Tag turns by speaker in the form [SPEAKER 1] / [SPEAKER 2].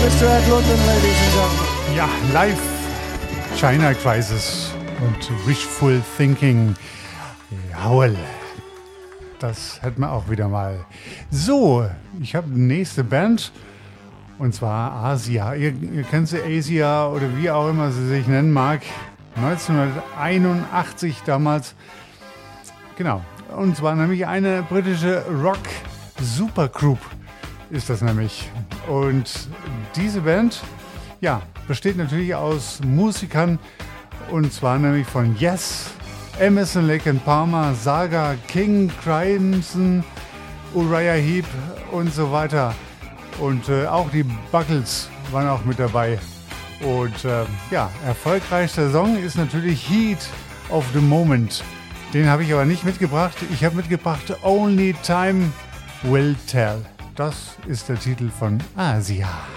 [SPEAKER 1] Mr. Ed London, ladies and gentlemen.
[SPEAKER 2] Ja, live China Crisis und Wishful Thinking. Jawohl. Das hätten wir auch wieder mal. So, ich habe die nächste Band. Und zwar Asia. Ihr kennt sie, Asia oder wie auch immer sie sich nennen mag. 1981 damals. Genau. Und zwar nämlich eine britische Rock-Supergroup ist das nämlich. Und diese Band, ja, besteht natürlich aus Musikern. Und zwar nämlich von Yes, Emerson, Lake and Palmer, Saga, King Crimson, Uriah Heep und so weiter. Und auch die Buggles waren auch mit dabei. Und ja, erfolgreichster Song ist natürlich Heat of the Moment. Den habe ich aber nicht mitgebracht. Ich habe mitgebracht Only Time Will Tell. Das ist der Titel von Asia.